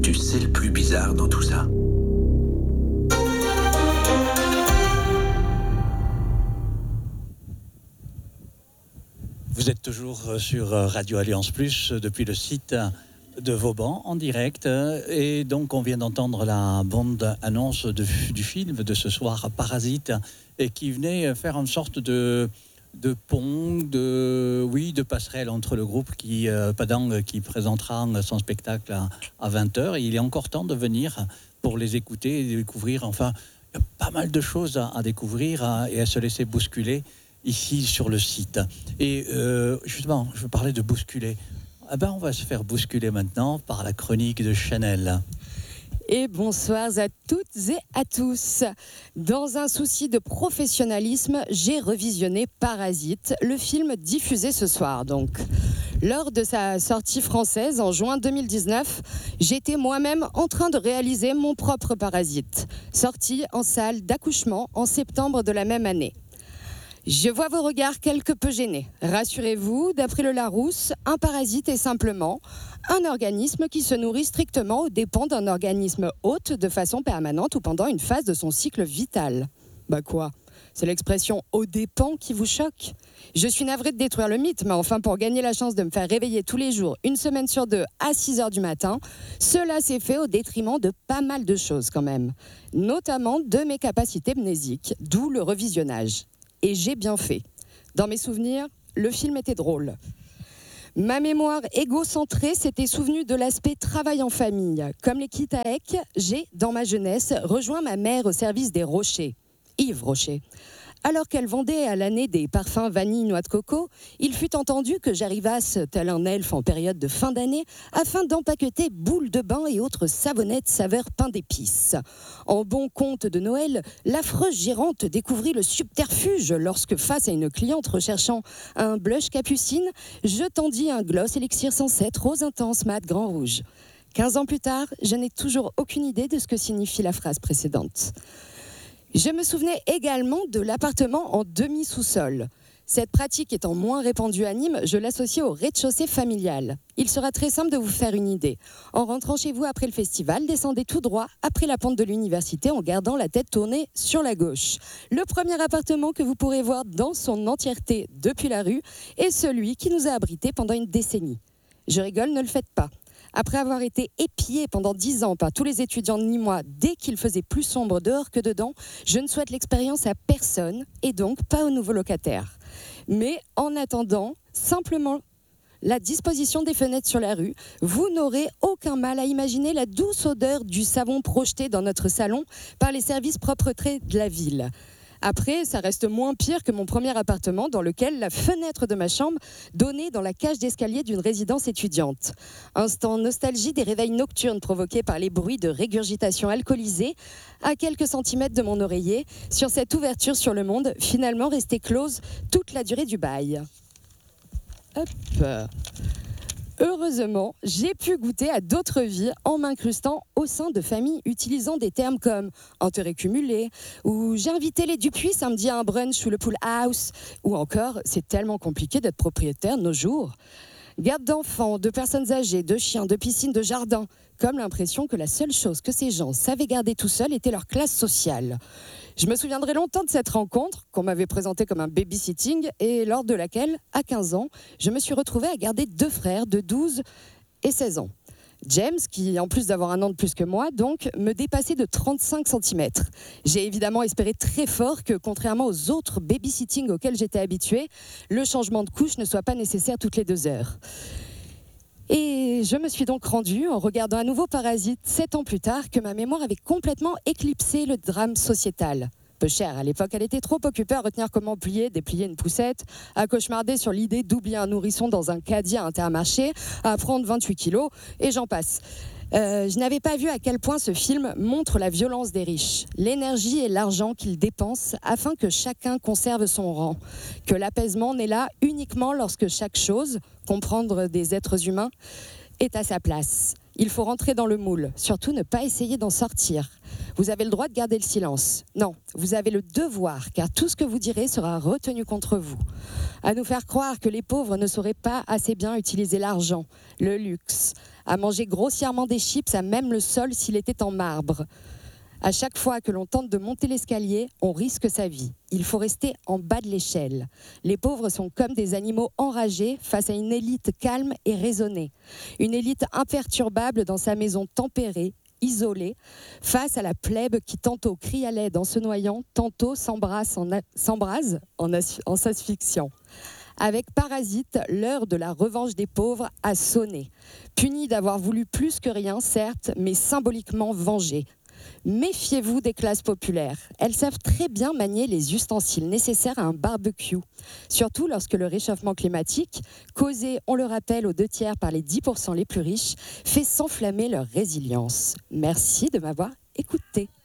tu sais le plus bizarre dans tout ça? Vous êtes toujours sur Radio Alliance Plus depuis le site de Vauban en direct. Et donc on vient d'entendre la bande-annonce du film de ce soir, Parasite, et qui venait faire une sorte de pont, de passerelle entre le groupe Padang qui présentera son spectacle à 20h. Et il est encore temps de venir pour les écouter et découvrir. Enfin, il y a pas mal de choses à découvrir et à se laisser bousculer ici sur le site. Et justement, je veux parler de bousculer. On va se faire bousculer maintenant par la chronique de Chanel. Et bonsoir à toutes et à tous. Dans un souci de professionnalisme, j'ai revisionné Parasite, le film diffusé ce soir donc. Lors de sa sortie française en juin 2019, j'étais moi-même en train de réaliser mon propre Parasite, sorti en salle d'accouchement en septembre de la même année. Je vois vos regards quelque peu gênés. Rassurez-vous, d'après le Larousse, un parasite est simplement un organisme qui se nourrit strictement aux dépens d'un organisme hôte de façon permanente ou pendant une phase de son cycle vital. Quoi ? C'est l'expression « aux dépens » qui vous choque ? Je suis navrée de détruire le mythe, mais enfin pour gagner la chance de me faire réveiller tous les jours, une semaine sur deux, à 6h du matin, cela s'est fait au détriment de pas mal de choses quand même, notamment de mes capacités mnésiques, d'où le revisionnage. Et j'ai bien fait. Dans mes souvenirs, le film était drôle. Ma mémoire égocentrée s'était souvenue de l'aspect travail en famille. Comme les Kitaek, j'ai, dans ma jeunesse, rejoint ma mère au service des Rochers, Yves Rocher. Alors qu'elle vendait à l'année des parfums vanille noix de coco, il fut entendu que j'arrivasse, tel un elfe en période de fin d'année, afin d'empaqueter boules de bain et autres savonnettes saveur pain d'épices. En bon conte de Noël, l'affreuse gérante découvrit le subterfuge lorsque, face à une cliente recherchant un blush capucine, je tendis un gloss élixir 107 rose intense mat grand rouge. 15 ans plus tard, je n'ai toujours aucune idée de ce que signifie la phrase précédente. Je me souvenais également de l'appartement en demi-sous-sol. Cette pratique étant moins répandue à Nîmes, je l'associe au rez-de-chaussée familial. Il sera très simple de vous faire une idée. En rentrant chez vous après le festival, descendez tout droit après la pente de l'université en gardant la tête tournée sur la gauche. Le premier appartement que vous pourrez voir dans son entièreté depuis la rue est celui qui nous a abrités pendant une décennie. Je rigole, ne le faites pas. Après avoir été épié pendant 10 ans par tous les étudiants nîmois dès qu'il faisait plus sombre dehors que dedans, je ne souhaite l'expérience à personne et donc pas aux nouveaux locataires. Mais en attendant, simplement la disposition des fenêtres sur la rue, vous n'aurez aucun mal à imaginer la douce odeur du savon projeté dans notre salon par les services propreté de la ville. Après, ça reste moins pire que mon premier appartement dans lequel la fenêtre de ma chambre donnait dans la cage d'escalier d'une résidence étudiante. Instant nostalgie des réveils nocturnes provoqués par les bruits de régurgitation alcoolisée à quelques centimètres de mon oreiller sur cette ouverture sur le monde, finalement restée close toute la durée du bail. Hop. Heureusement, j'ai pu goûter à d'autres vies en m'incrustant au sein de familles utilisant des termes comme « intérêt cumulé » ou « j'ai invité les Dupuis samedi à un brunch sous le pool house » ou encore « c'est tellement compliqué d'être propriétaire de nos jours ». Garde d'enfants, de personnes âgées, de chiens, de piscines, de jardins, comme l'impression que la seule chose que ces gens savaient garder tout seuls était leur classe sociale. Je me souviendrai longtemps de cette rencontre qu'on m'avait présentée comme un babysitting et lors de laquelle, à 15 ans, je me suis retrouvée à garder 2 frères de 12 et 16 ans. James, qui en plus d'avoir un an de plus que moi, donc, me dépassait de 35 cm. J'ai évidemment espéré très fort que, contrairement aux autres babysitting auxquels j'étais habituée, le changement de couche ne soit pas nécessaire toutes les 2 heures. Et je me suis donc rendue, en regardant à nouveau Parasite 7 ans plus tard, que ma mémoire avait complètement éclipsé le drame sociétal. Peu cher, à l'époque, elle était trop occupée à retenir comment déplier une poussette, à cauchemarder sur l'idée d'oublier un nourrisson dans un caddie à Intermarché, à prendre 28 kilos, et j'en passe. Je n'avais pas vu à quel point ce film montre la violence des riches, l'énergie et l'argent qu'ils dépensent afin que chacun conserve son rang, que l'apaisement n'est là uniquement lorsque chaque chose, comprendre des êtres humains, est à sa place. Il faut rentrer dans le moule, surtout ne pas essayer d'en sortir. Vous avez le droit de garder le silence. Non, vous avez le devoir, car tout ce que vous direz sera retenu contre vous. À nous faire croire que les pauvres ne sauraient pas assez bien utiliser l'argent, le luxe, à manger grossièrement des chips à même le sol s'il était en marbre. À chaque fois que l'on tente de monter l'escalier, on risque sa vie. Il faut rester en bas de l'échelle. Les pauvres sont comme des animaux enragés face à une élite calme et raisonnée. Une élite imperturbable dans sa maison tempérée, isolée, face à la plèbe qui tantôt crie à l'aide en se noyant, tantôt s'embrase en s'asphyxiant. Avec Parasite, l'heure de la revanche des pauvres a sonné. Punis d'avoir voulu plus que rien, certes, mais symboliquement vengés. Méfiez-vous des classes populaires. Elles savent très bien manier les ustensiles nécessaires à un barbecue. Surtout lorsque le réchauffement climatique, causé, on le rappelle, aux 2/3 par les 10% les plus riches, fait s'enflammer leur résilience. Merci de m'avoir écouté.